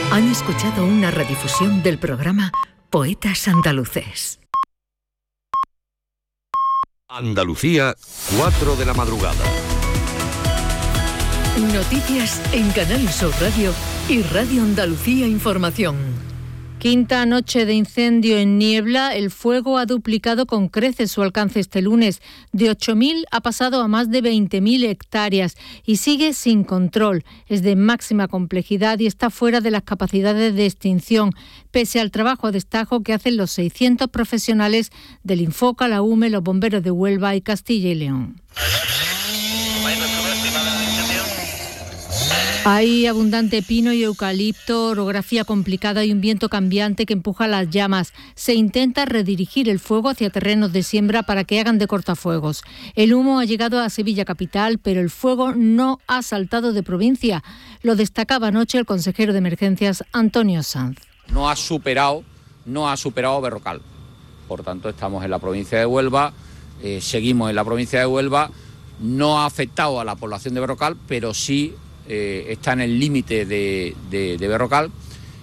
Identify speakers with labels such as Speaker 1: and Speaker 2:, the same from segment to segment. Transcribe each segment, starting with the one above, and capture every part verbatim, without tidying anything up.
Speaker 1: Han escuchado una redifusión del programa Poetas Andaluces.
Speaker 2: Andalucía, cuatro de la madrugada.
Speaker 1: Noticias en Canal Sur Radio y Radio Andalucía Información.
Speaker 3: Quinta noche de incendio en Niebla. El fuego ha duplicado con creces su alcance este lunes. De ocho mil ha pasado a más de veinte mil hectáreas y sigue sin control. Es de máxima complejidad y está fuera de las capacidades de extinción, pese al trabajo a destajo que hacen los seiscientos profesionales del Infoca, la U M E, los bomberos de Huelva y Castilla y León. Hay abundante pino y eucalipto, orografía complicada y un viento cambiante que empuja las llamas. Se intenta redirigir el fuego hacia terrenos de siembra para que hagan de cortafuegos. El humo ha llegado a Sevilla capital, pero el fuego no ha saltado de provincia. Lo destacaba anoche el consejero de Emergencias, Antonio Sanz.
Speaker 4: No ha superado, no ha superado Berrocal. Por tanto, estamos en la provincia de Huelva, eh, seguimos en la provincia de Huelva. No ha afectado a la población de Berrocal, pero sí Eh, está en el límite de, de, de Berrocal,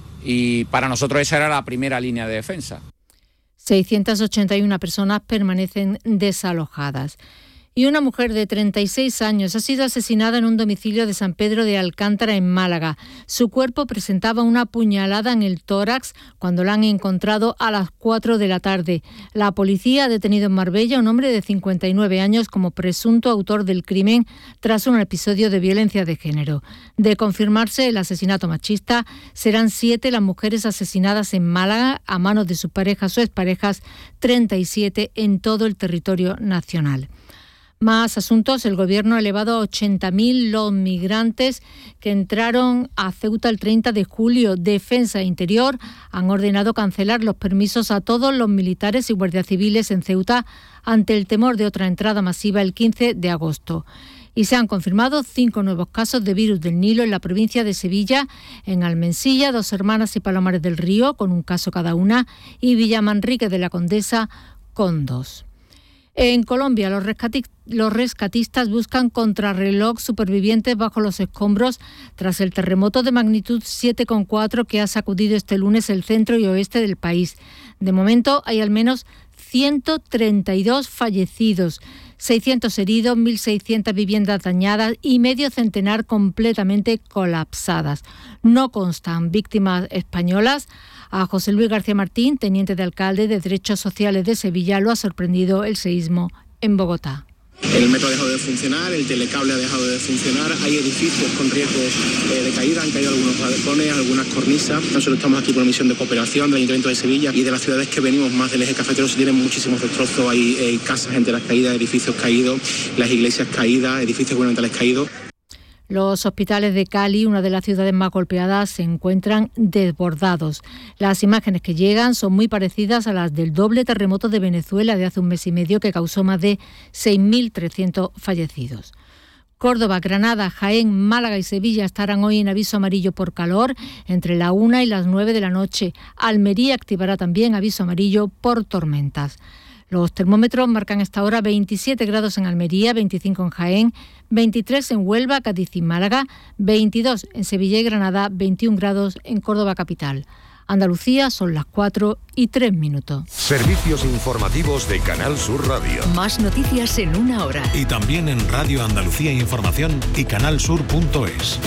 Speaker 4: y para nosotros esa era la primera línea de defensa.
Speaker 3: seiscientas ochenta y una personas permanecen desalojadas. Y una mujer de treinta y seis años ha sido asesinada en un domicilio de San Pedro de Alcántara, en Málaga. Su cuerpo presentaba una puñalada en el tórax cuando la han encontrado a las cuatro de la tarde. La policía ha detenido en Marbella a un hombre de cincuenta y nueve años como presunto autor del crimen tras un episodio de violencia de género. De confirmarse el asesinato machista, serán siete las mujeres asesinadas en Málaga a manos de sus parejas o exparejas, treinta y siete en todo el territorio nacional. Más asuntos. El Gobierno ha elevado a ochenta mil los migrantes que entraron a Ceuta el treinta de julio. Defensa e Interior han ordenado cancelar los permisos a todos los militares y guardias civiles en Ceuta ante el temor de otra entrada masiva el quince de agosto. Y se han confirmado cinco nuevos casos de virus del Nilo en la provincia de Sevilla, en Almensilla, Dos Hermanas y Palomares del Río, con un caso cada una, y Villamanrique de la Condesa, con dos. En Colombia, los, rescati- los rescatistas buscan contrarreloj supervivientes bajo los escombros tras el terremoto de magnitud siete coma cuatro que ha sacudido este lunes el centro y oeste del país. De momento hay al menos ciento treinta y dos fallecidos, seiscientos heridos, mil seiscientas viviendas dañadas y medio centenar completamente colapsadas. No constan víctimas españolas. A José Luis García Martín, teniente de alcalde de Derechos Sociales de Sevilla, lo ha sorprendido el seísmo en Bogotá.
Speaker 5: El metro ha dejado de funcionar, el telecable ha dejado de funcionar, hay edificios con riesgo eh, de caída, han caído algunos balcones, algunas cornisas. Nosotros estamos aquí por una misión de cooperación del Ayuntamiento de Sevilla y de las ciudades que venimos más del eje cafetero se tienen muchísimos destrozos, hay eh, casas enteras caídas, edificios caídos, las iglesias caídas, edificios gubernamentales caídos.
Speaker 3: Los hospitales de Cali, una de las ciudades más golpeadas, se encuentran desbordados. Las imágenes que llegan son muy parecidas a las del doble terremoto de Venezuela de hace un mes y medio que causó más de seis mil trescientos fallecidos. Córdoba, Granada, Jaén, Málaga y Sevilla estarán hoy en aviso amarillo por calor entre la una y las nueve de la noche. Almería activará también aviso amarillo por tormentas. Los termómetros marcan hasta ahora veintisiete grados en Almería, veinticinco en Jaén, veintitrés en Huelva, Cádiz y Málaga, veintidós en Sevilla y Granada, veintiún grados en Córdoba capital. Andalucía, son las cuatro y tres minutos.
Speaker 2: Servicios informativos de Canal Sur Radio.
Speaker 1: Más noticias en una hora.
Speaker 6: Y también en Radio Andalucía Información y canalsur punto es.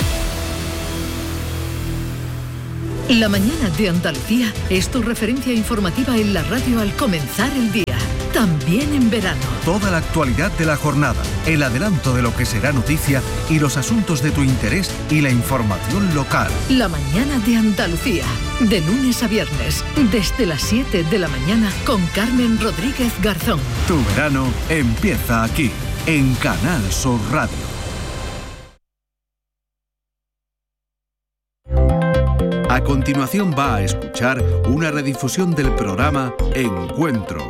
Speaker 1: La mañana de Andalucía es tu referencia informativa en la radio al comenzar el día, también en verano.
Speaker 7: Toda la actualidad de la jornada, el adelanto de lo que será noticia y los asuntos de tu interés y la información local.
Speaker 1: La mañana de Andalucía, de lunes a viernes, desde las siete de la mañana con Carmen Rodríguez Garzón.
Speaker 7: Tu verano empieza aquí, en Canal Sur Radio. A continuación va a escuchar una redifusión del programa Encuentros.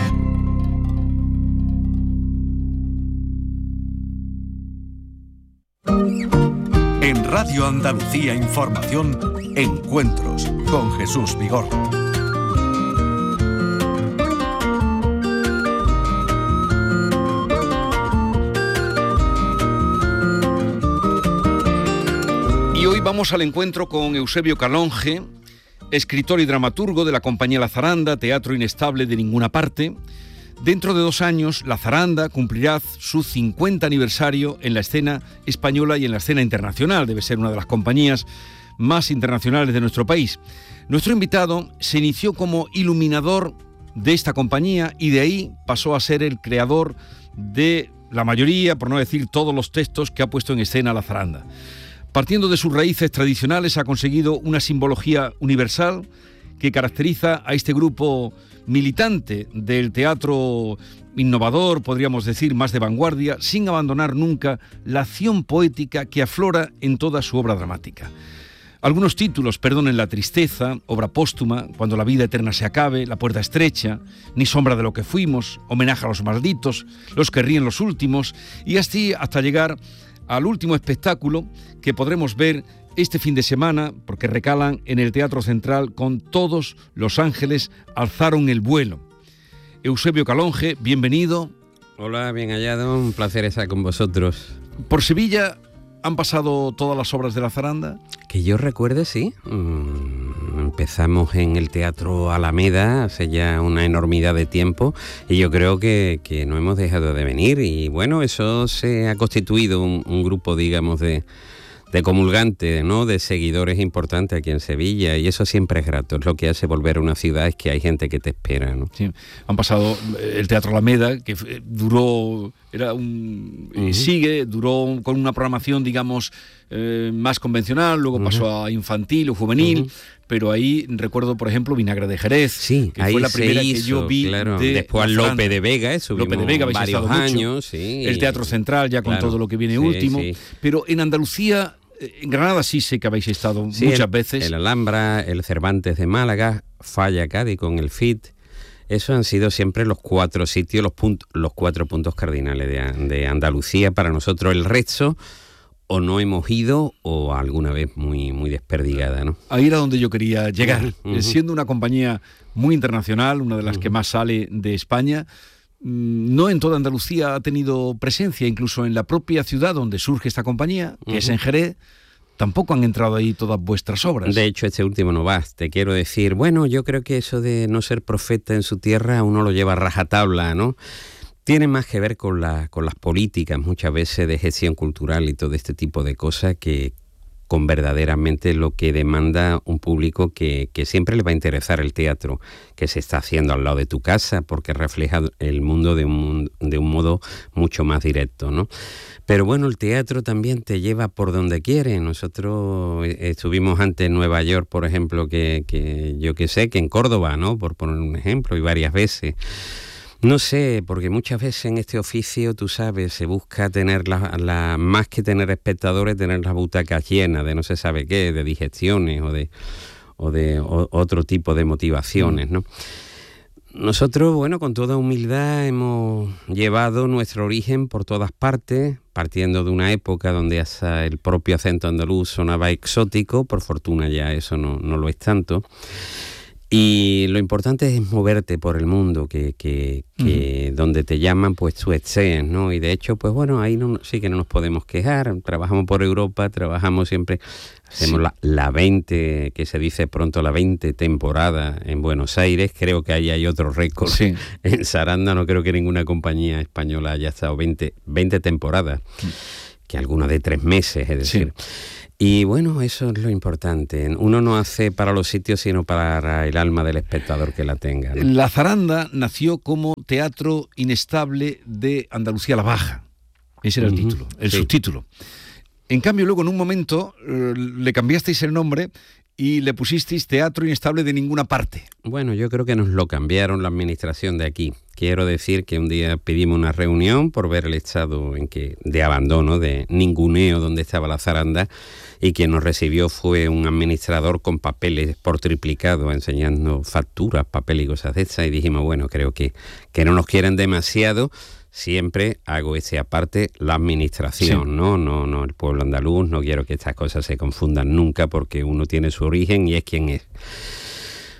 Speaker 7: En Radio Andalucía Información, Encuentros con Jesús Vigorra.
Speaker 8: Y hoy vamos Vamos al encuentro con Eusebio Calonge, escritor y dramaturgo de la compañía La Zaranda, teatro inestable de ninguna parte. Dentro de dos años, La Zaranda cumplirá su cincuenta aniversario en la escena española y en la escena internacional. Debe ser una de las compañías más internacionales de nuestro país. Nuestro invitado se inició como iluminador de esta compañía y de ahí pasó a ser el creador de la mayoría, por no decir todos los textos que ha puesto en escena La Zaranda. Partiendo de sus raíces tradicionales, ha conseguido una simbología universal que caracteriza a este grupo militante del teatro innovador, podríamos decir, más de vanguardia, sin abandonar nunca la acción poética que aflora en toda su obra dramática. Algunos títulos: Perdonen la tristeza, obra póstuma, Cuando la vida eterna se acabe, La puerta estrecha, Ni sombra de lo que fuimos, Homenaje a los malditos, Los que ríen los últimos, y así hasta llegar al último espectáculo que podremos ver este fin de semana, porque recalan en el Teatro Central con Todos los ángeles alzaron el vuelo. Eusebio Calonge, bienvenido.
Speaker 9: Hola, bien hallado, un placer estar con vosotros.
Speaker 8: Por Sevilla han pasado todas las obras de La Zaranda.
Speaker 9: Que yo recuerde, sí. Mm, empezamos en el Teatro Alameda hace ya una enormidad de tiempo y yo creo que, que no hemos dejado de venir. Y bueno, eso se ha constituido un, un grupo, digamos, de... de comulgantes, ¿no?, de seguidores importantes aquí en Sevilla, y eso siempre es grato. Es lo que hace volver a una ciudad, es que hay gente que te espera, ¿no?
Speaker 8: Sí, han pasado el Teatro Alameda, que duró, era un uh-huh. sigue, duró con una programación, digamos, eh, más convencional, luego uh-huh. pasó a infantil o juvenil, uh-huh. pero ahí recuerdo, por ejemplo, Vinagre de Jerez,
Speaker 9: sí,
Speaker 8: que
Speaker 9: ahí
Speaker 8: fue la primera
Speaker 9: hizo,
Speaker 8: que yo vi.
Speaker 9: Claro.
Speaker 8: De
Speaker 9: Después Lope de Vega, eso
Speaker 8: Lope de Vega,
Speaker 9: varios años, sí.
Speaker 8: El Teatro Central, ya con claro. todo lo que viene sí, último, sí. Pero en Andalucía, en Granada sí sé que habéis estado sí, muchas
Speaker 9: el,
Speaker 8: veces.
Speaker 9: El Alhambra, el Cervantes de Málaga, Falla Cádiz con el F I T. Esos han sido siempre los cuatro sitios, los, puntos, los cuatro puntos cardinales de, de Andalucía. Para nosotros el resto o no hemos ido o alguna vez muy, muy desperdigada, ¿no?
Speaker 8: Ahí era donde yo quería llegar. Uh-huh. Siendo una compañía muy internacional, una de las uh-huh. que más sale de España, no en toda Andalucía ha tenido presencia, incluso en la propia ciudad donde surge esta compañía, que uh-huh. es en Jerez, tampoco han entrado ahí todas vuestras obras.
Speaker 9: De hecho, este último no va, te quiero decir, bueno, yo creo que eso de no ser profeta en su tierra uno lo lleva a rajatabla, ¿no? Tiene más que ver con, la, con las políticas muchas veces de gestión cultural y todo este tipo de cosas que con verdaderamente lo que demanda un público que, que siempre le va a interesar el teatro, que se está haciendo al lado de tu casa, porque refleja el mundo de un, de un modo mucho más directo, ¿no? Pero bueno, el teatro también te lleva por donde quiere. Nosotros estuvimos antes en Nueva York, por ejemplo, que, que yo que sé, que en Córdoba, ¿no?, por poner un ejemplo, y varias veces. No sé, porque muchas veces en este oficio, tú sabes, se busca tener, la, la más que tener espectadores, tener las butacas llenas de no se sabe qué, de digestiones o de, o de o, otro tipo de motivaciones, ¿no? Nosotros, bueno, con toda humildad hemos llevado nuestro origen por todas partes, partiendo de una época donde hasta el propio acento andaluz sonaba exótico, por fortuna ya eso no, no lo es tanto. Y lo importante es moverte por el mundo, que, que, que uh-huh. donde te llaman, pues tú estés, ¿no? Y de hecho, pues bueno, ahí no, sí que no nos podemos quejar. Trabajamos por Europa, trabajamos siempre, hacemos sí. la, la veinte, que se dice pronto, la veinte temporada en Buenos Aires. Creo que ahí hay otro récord. Sí. En Zaranda no creo que ninguna compañía española haya estado veinte, veinte temporadas, uh-huh. que alguna de tres meses, es decir... Sí. Y bueno, eso es lo importante. Uno no hace para los sitios, sino para el alma del espectador que la tenga, ¿no?
Speaker 8: La Zaranda nació como Teatro Inestable de Andalucía la Baja. Ese era el uh-huh. título, el sí. subtítulo. En cambio, luego en un momento eh, le cambiasteis el nombre y le pusisteis Teatro Inestable de Ninguna Parte.
Speaker 9: Bueno, yo creo que nos lo cambiaron la administración de aquí. Quiero decir que un día pedimos una reunión por ver el estado en que de abandono, de ninguneo donde estaba la Zaranda, y quien nos recibió fue un administrador con papeles por triplicado, enseñando facturas, papeles y cosas de estas, y dijimos, bueno, creo que, que no nos quieren demasiado. Siempre hago ese aparte, la administración, sí. ¿no? No, no el pueblo andaluz, no quiero que estas cosas se confundan nunca porque uno tiene su origen y es quien es.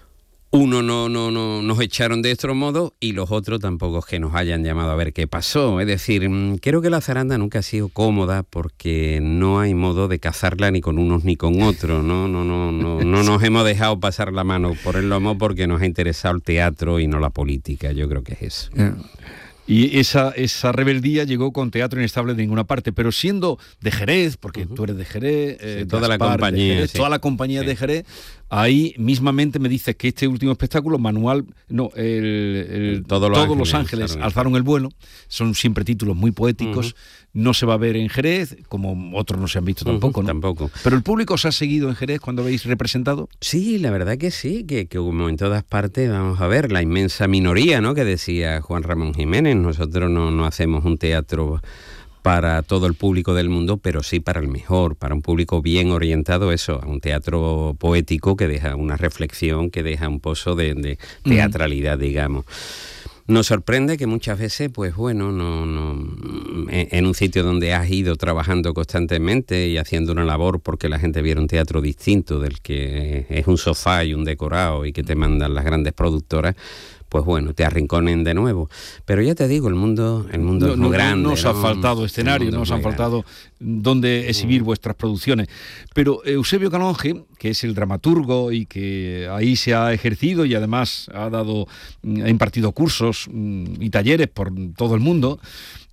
Speaker 9: uno no, no, no nos echaron de otro modo y los otros tampoco es que nos hayan llamado a ver qué pasó. Es decir, creo que la zaranda nunca ha sido cómoda porque no hay modo de cazarla ni con unos ni con otros, ¿no? No, no, no, no nos hemos dejado pasar la mano por el lomo porque nos ha interesado el teatro y no la política. Yo creo que es eso.
Speaker 8: Yeah. Y esa, esa rebeldía llegó con Teatro Inestable de Ninguna Parte, pero siendo de Jerez, porque uh-huh. tú eres de Jerez, eh,
Speaker 9: sí, toda Gaspar, la compañía,
Speaker 8: Jerez,
Speaker 9: sí.
Speaker 8: toda la compañía
Speaker 9: sí.
Speaker 8: de Jerez, ahí mismamente me dices que este último espectáculo, Manual, no, el, el, Todos los Todos Ángeles, los ángeles alzaron, alzaron el vuelo, son siempre títulos muy poéticos, uh-huh. no se va a ver en Jerez, como otros no se han visto tampoco, uh-huh, ¿no?
Speaker 9: Tampoco.
Speaker 8: Pero el público os ha seguido en Jerez cuando habéis representado.
Speaker 9: Sí, la verdad que sí, que, que como en todas partes, vamos a ver, la inmensa minoría, ¿no? Que decía Juan Ramón Jiménez, nosotros no, no hacemos un teatro para todo el público del mundo, pero sí para el mejor, para un público bien orientado, eso, a un teatro poético que deja una reflexión, que deja un pozo de, de teatralidad, mm. digamos. Nos sorprende que muchas veces, pues bueno, no, no, en, en un sitio donde has ido trabajando constantemente y haciendo una labor porque la gente viera un teatro distinto del que es un sofá y un decorado y que te mandan las grandes productoras, pues bueno, te arrinconen de nuevo. Pero ya te digo, el mundo, el mundo
Speaker 8: no,
Speaker 9: es muy
Speaker 8: no,
Speaker 9: grande.
Speaker 8: Nos
Speaker 9: ¿no?
Speaker 8: ha faltado escenario, nos han faltado donde exhibir vuestras producciones. Pero Eusebio Canonge, que es el dramaturgo y que ahí se ha ejercido y además ha dado, ha impartido cursos y talleres por todo el mundo,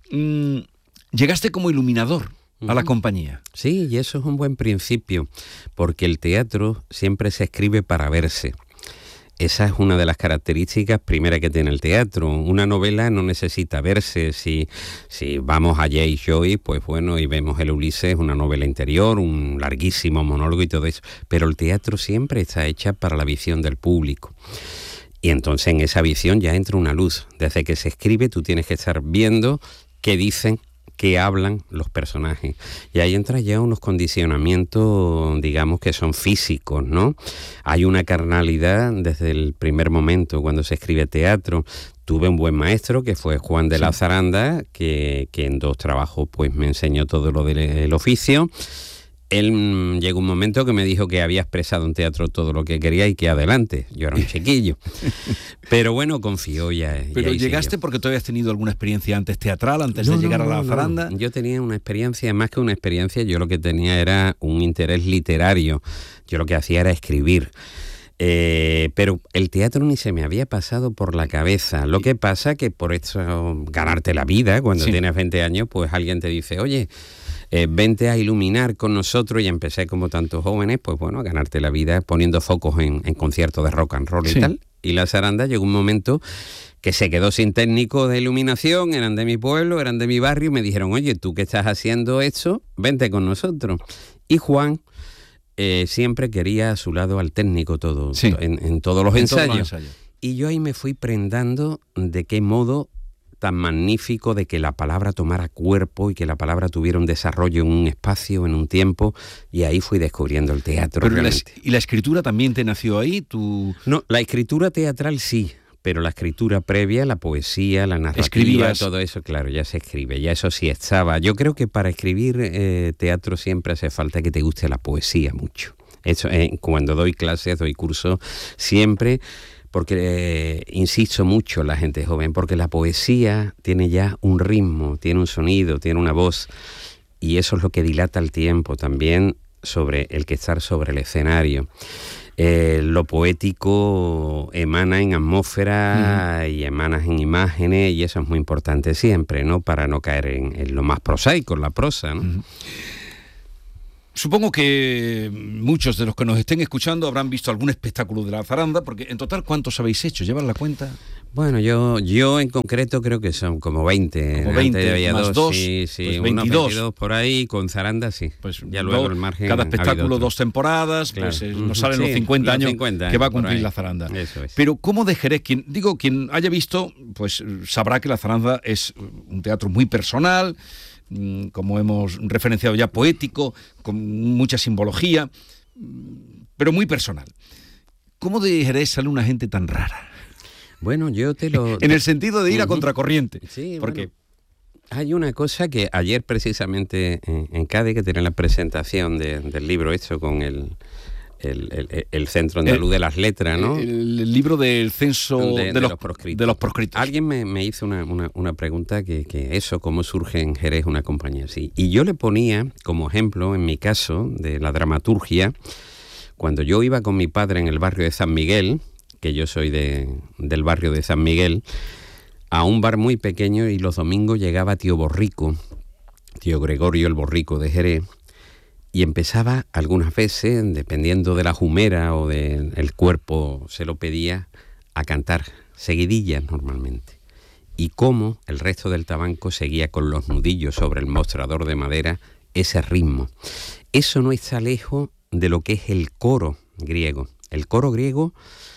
Speaker 8: llegaste como iluminador a la compañía.
Speaker 9: Sí, y eso es un buen principio, porque el teatro siempre se escribe para verse. Esa es una de las características primeras que tiene el teatro. Una novela no necesita verse. Si, si vamos a Jay Joy, pues bueno, y vemos el Ulises, una novela interior, un larguísimo monólogo y todo eso. Pero el teatro siempre está hecha para la visión del público. Y entonces en esa visión ya entra una luz. Desde que se escribe tú tienes que estar viendo qué dicen, qué hablan los personajes. Y ahí entra ya unos condicionamientos, digamos, que son físicos, ¿no? Hay una carnalidad desde el primer momento cuando se escribe teatro. Tuve un buen maestro que fue Juan de sí. la Zaranda, que, que en dos trabajos pues me enseñó todo lo del oficio. Él llegó un momento que me dijo que había expresado en teatro todo lo que quería y que adelante. Yo era un chiquillo. Pero bueno, confió ya.
Speaker 8: Pero
Speaker 9: ya
Speaker 8: llegaste
Speaker 9: siguió.
Speaker 8: Porque tú habías tenido alguna experiencia antes teatral, antes
Speaker 9: no,
Speaker 8: de llegar
Speaker 9: no,
Speaker 8: a la
Speaker 9: no,
Speaker 8: zaranda.
Speaker 9: No. Yo tenía una experiencia, más que una experiencia, yo lo que tenía era un interés literario. Yo lo que hacía era escribir. Eh, pero el teatro ni se me había pasado por la cabeza. Lo que pasa que por eso ganarte la vida, cuando sí. tienes veinte años, pues alguien te dice, oye, Eh, vente a iluminar con nosotros, y empecé como tantos jóvenes, pues bueno, a ganarte la vida poniendo focos en, en conciertos de rock and roll sí. y tal. Y la zaranda llegó un momento que se quedó sin técnico de iluminación, eran de mi pueblo, eran de mi barrio, y me dijeron, oye, tú que estás haciendo esto, vente con nosotros. Y Juan eh, siempre quería a su lado al técnico todo, sí. en, en todos los en ensayos. Todos los ensayos. Y yo ahí me fui prendando de qué modo tan magnífico de que la palabra tomara cuerpo y que la palabra tuviera un desarrollo en un espacio, en un tiempo, y ahí fui descubriendo el teatro.
Speaker 8: Pero realmente. La, ¿Y la escritura también te nació ahí? ¿Tú...
Speaker 9: No, la escritura teatral sí, pero la escritura previa, la poesía, la narrativa, ¿escribías? Todo eso, claro, ya se escribe, ya eso sí estaba. Yo creo que para escribir eh, teatro siempre hace falta que te guste la poesía mucho. Eso, eh, cuando doy clases, doy cursos, siempre... porque eh, insisto mucho en la gente joven, porque la poesía tiene ya un ritmo, tiene un sonido, tiene una voz, y eso es lo que dilata el tiempo también sobre el que estar sobre el escenario. Eh, lo poético emana en atmósfera mm. y emana en imágenes, y eso es muy importante siempre, ¿no? Para no caer en, en lo más prosaico, en la prosa, ¿no?
Speaker 8: Mm. Supongo que muchos de los que nos estén escuchando habrán visto algún espectáculo de la zaranda, porque en total, ¿cuántos habéis hecho? ¿Llevan la cuenta?
Speaker 9: Bueno, yo yo en concreto creo que son como veinte.
Speaker 8: Como veinte,
Speaker 9: había
Speaker 8: más
Speaker 9: dos,
Speaker 8: dos,
Speaker 9: sí, sí,
Speaker 8: pues
Speaker 9: unos
Speaker 8: veintidós.
Speaker 9: veintidós por ahí, con zaranda sí.
Speaker 8: Pues
Speaker 9: ya luego
Speaker 8: dos,
Speaker 9: el margen.
Speaker 8: cada espectáculo dos temporadas, claro. Pues eh, nos salen sí, los cincuenta años cincuenta, que va a cumplir la zaranda.
Speaker 9: Eso es.
Speaker 8: Pero ¿cómo de Jerez? Quien, digo, quien haya visto, pues sabrá que la zaranda es un teatro muy personal, como hemos referenciado ya, poético, con mucha simbología, pero muy personal. ¿Cómo de Jerez sale una gente tan rara?
Speaker 9: Bueno, yo te lo...
Speaker 8: en el sentido de ir uh-huh. a contracorriente.
Speaker 9: Sí,
Speaker 8: porque...
Speaker 9: Bueno, hay una cosa que ayer precisamente en, en Cádiz, que tenía la presentación de, del libro hecho con el el, el, el Centro Andaluz el, de las Letras, ¿no?
Speaker 8: El, el libro del censo de, de, de, los, los proscritos. de los proscritos.
Speaker 9: Alguien me, me hizo una, una, una pregunta que, que eso, cómo surge en Jerez una compañía así. Y yo le ponía como ejemplo, en mi caso, de la dramaturgia, cuando yo iba con mi padre en el barrio de San Miguel, que yo soy de, del barrio de San Miguel, a un bar muy pequeño, y los domingos llegaba tío Borrico, tío Gregorio el Borrico de Jerez, y empezaba algunas veces, dependiendo de la jumera o del cuerpo se lo pedía, a cantar seguidillas normalmente. Y cómo el resto del tabanco seguía con los nudillos sobre el mostrador de madera ese ritmo. Eso no está lejos de lo que es el coro griego. El coro griego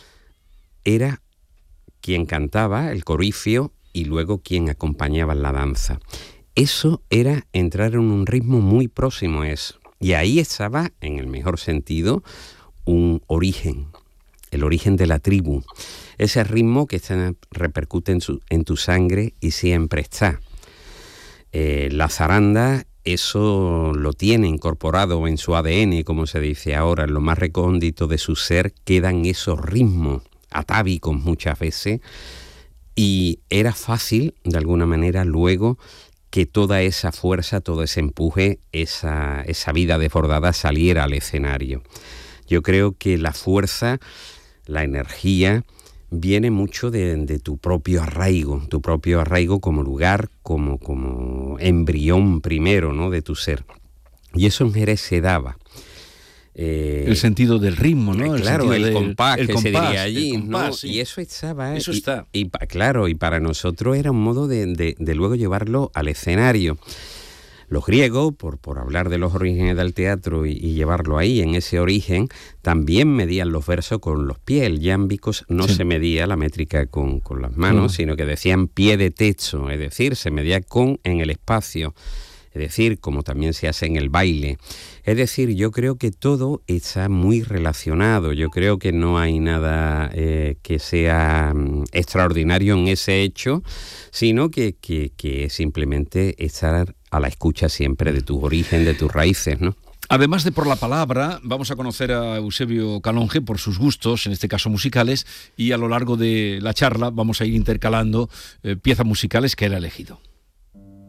Speaker 9: era quien cantaba, el corifio, y luego quien acompañaba en la danza. Eso era entrar en un ritmo muy próximo a eso. Y ahí estaba, en el mejor sentido, un origen, el origen de la tribu. Ese ritmo que está, repercute en, su, en tu sangre y siempre está. Eh, la zaranda, eso lo tiene incorporado en su A D N, como se dice ahora, en lo más recóndito de su ser quedan esos ritmos atávicos muchas veces, y era fácil, de alguna manera, luego que toda esa fuerza, todo ese empuje, esa, esa vida desbordada saliera al escenario. Yo creo que la fuerza, la energía, viene mucho de, de tu propio arraigo, tu propio arraigo como lugar, como, como embrión primero, ¿no?, de tu ser. Y eso en Jerez se daba.
Speaker 8: Eh, el sentido del ritmo, ¿no?
Speaker 9: El claro, el
Speaker 8: del,
Speaker 9: compás
Speaker 8: el
Speaker 9: que
Speaker 8: compás,
Speaker 9: se diría allí,
Speaker 8: compás,
Speaker 9: ¿no?
Speaker 8: Sí.
Speaker 9: Y eso estaba.
Speaker 8: Eso
Speaker 9: y,
Speaker 8: está.
Speaker 9: Y, y claro, y para nosotros era un modo de, de, de luego llevarlo al escenario. Los griegos, por, por hablar de los orígenes del teatro y, y llevarlo ahí, en ese origen, también medían los versos con los pies. El yámbicos no sí. se medía la métrica con, con las manos, sí. sino que decían pie de techo, es decir, se medía con en el espacio. Es decir, como también se hace en el baile. Es decir, yo creo que todo está muy relacionado. Yo creo que no hay nada eh, que sea um, extraordinario en ese hecho, sino que, que, que simplemente estar a la escucha siempre de tu origen, de tus raíces, ¿no?
Speaker 8: Además de por la palabra, vamos a conocer a Eusebio Calonge por sus gustos, en este caso musicales, y a lo largo de la charla vamos a ir intercalando eh, piezas musicales que él ha elegido.